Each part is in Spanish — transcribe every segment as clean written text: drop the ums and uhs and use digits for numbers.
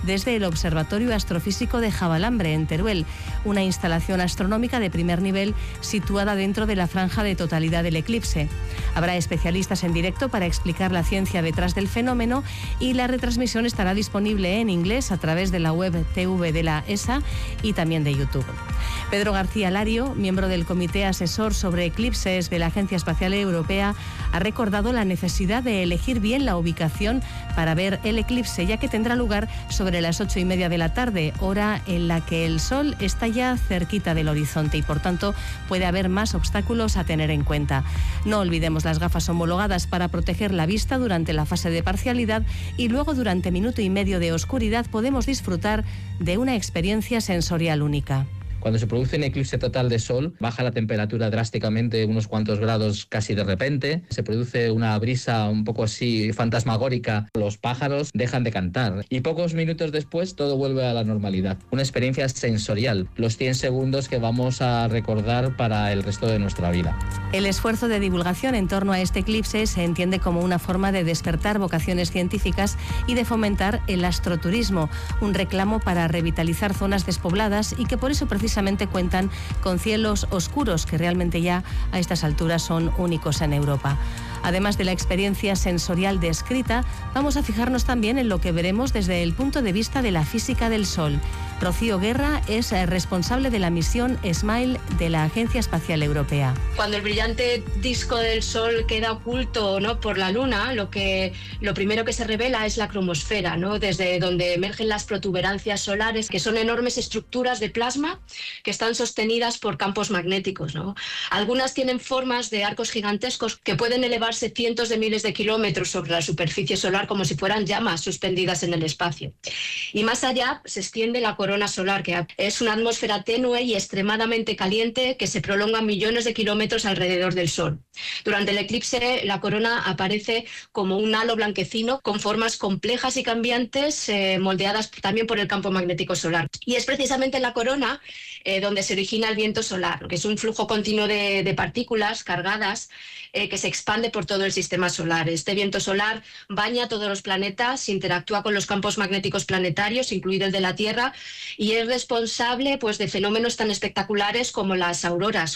desde el Observatorio Astrofísico de Javalambre, en Teruel, una instalación astronómica de primer nivel situada dentro de la franja de totalidad del eclipse. Habrá especialistas en directo para explicar la ciencia detrás del fenómeno y la retransmisión estará disponible en inglés a través de la web TV de la ESA y también de YouTube. Pedro García Lario, miembro del Comité Asesor sobre Eclipses de la Agencia Espacial Europea, ha recordado la necesidad de elegir bien la ubicación para ver el eclipse, ya que tendrá lugar sobre las 8:30 de la tarde, hora en la que el Sol está ya cerquita del horizonte y, por tanto, puede haber más obstáculos a tener en cuenta. No olvidemos las gafas homologadas para proteger la vista durante la fase de parcialidad y luego, durante minuto y medio de oscuridad, podemos disfrutar de una experiencia sensorial única. Cuando se produce un eclipse total de sol, baja la temperatura drásticamente, unos cuantos grados casi de repente. Se produce una brisa un poco así fantasmagórica. Los pájaros dejan de cantar y pocos minutos después todo vuelve a la normalidad. Una experiencia sensorial, los 100 segundos que vamos a recordar para el resto de nuestra vida. El esfuerzo de divulgación en torno a este eclipse se entiende como una forma de despertar vocaciones científicas y de fomentar el astroturismo, un reclamo para revitalizar zonas despobladas y que por eso precisamente cuentan con cielos oscuros que realmente ya a estas alturas son únicos en Europa. Además de la experiencia sensorial descrita, vamos a fijarnos también en lo que veremos desde el punto de vista de la física del Sol. Rocío Guerra es responsable de la misión SMILE de la Agencia Espacial Europea. Cuando el brillante disco del Sol queda oculto, ¿no?, por la Luna, lo primero que se revela es la cromosfera, ¿no?, desde donde emergen las protuberancias solares, que son enormes estructuras de plasma que están sostenidas por campos magnéticos, ¿no? Algunas tienen formas de arcos gigantescos que pueden elevarse cientos de miles de kilómetros sobre la superficie solar como si fueran llamas suspendidas en el espacio. Y más allá se extiende la corona solar, que es una atmósfera tenue y extremadamente caliente que se prolonga millones de kilómetros alrededor del Sol. Durante el eclipse, la corona aparece como un halo blanquecino con formas complejas y cambiantes, moldeadas también por el campo magnético solar. Y es precisamente en la corona donde se origina el viento solar, que es un flujo continuo de partículas cargadas que se expande por todo el sistema solar. Este viento solar baña todos los planetas, interactúa con los campos magnéticos planetarios, incluido el de la Tierra, y es responsable, pues, de fenómenos tan espectaculares como las auroras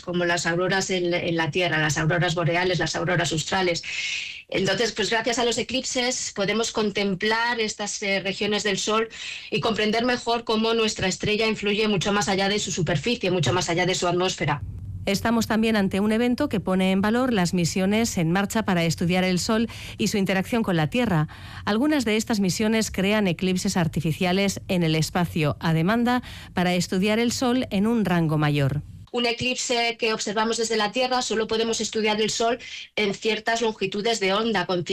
en la Tierra, las auroras boreales, las auroras australes. Entonces, pues gracias a los eclipses podemos contemplar estas regiones del Sol y comprender mejor cómo nuestra estrella influye mucho más allá de su superficie, mucho más allá de su atmósfera. Estamos también ante un evento que pone en valor las misiones en marcha para estudiar el Sol y su interacción con la Tierra. Algunas de estas misiones crean eclipses artificiales en el espacio a demanda para estudiar el Sol en un rango mayor. Un eclipse que observamos desde la Tierra solo podemos estudiar el Sol en ciertas longitudes de onda, con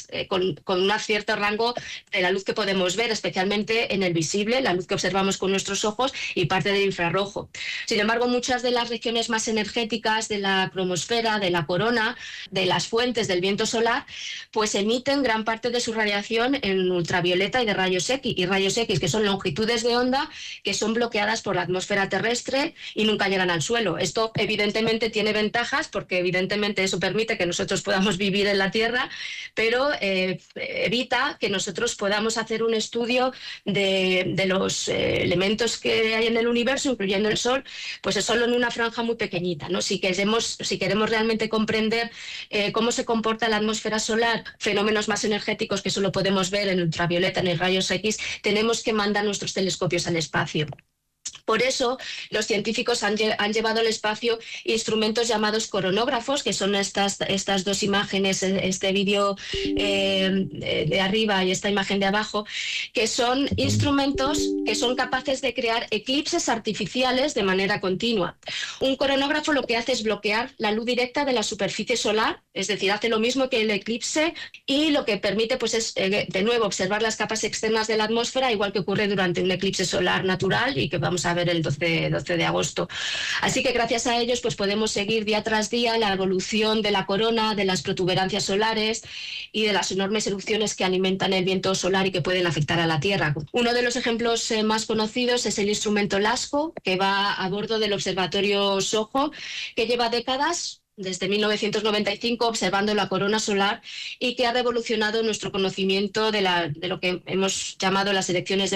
un cierto rango de la luz que podemos ver, especialmente en el visible, la luz que observamos con nuestros ojos y parte del infrarrojo. Sin embargo, muchas de las regiones más energéticas de la cromosfera, de la corona, de las fuentes del viento solar, pues emiten gran parte de su radiación en ultravioleta y de rayos X, que son longitudes de onda que son bloqueadas por la atmósfera terrestre y nunca llegan al suelo. Esto evidentemente tiene ventajas porque evidentemente eso permite que nosotros podamos vivir en la Tierra, pero evita que nosotros podamos hacer un estudio de los elementos que hay en el universo, incluyendo el Sol, pues es solo en una franja muy pequeñita, ¿no? Si queremos realmente comprender cómo se comporta la atmósfera solar, fenómenos más energéticos que solo podemos ver en ultravioleta, en rayos X, tenemos que mandar nuestros telescopios al espacio. Por eso, los científicos han llevado al espacio instrumentos llamados coronógrafos, que son estas dos imágenes, este vídeo de arriba y esta imagen de abajo, que son instrumentos que son capaces de crear eclipses artificiales de manera continua. Un coronógrafo lo que hace es bloquear la luz directa de la superficie solar, es decir, hace lo mismo que el eclipse, y lo que permite, pues, es de nuevo observar las capas externas de la atmósfera, igual que ocurre durante un eclipse solar natural y que vamos a ver el 12 de agosto. Así que gracias a ellos, pues, podemos seguir día tras día la evolución de la corona, de las protuberancias solares y de las enormes erupciones que alimentan el viento solar y que pueden afectar a la Tierra. Uno de los ejemplos más conocidos es el instrumento LASCO, que va a bordo del observatorio SOHO, que lleva décadas, desde 1995, observando la corona solar y que ha revolucionado nuestro conocimiento de lo que hemos llamado las elecciones de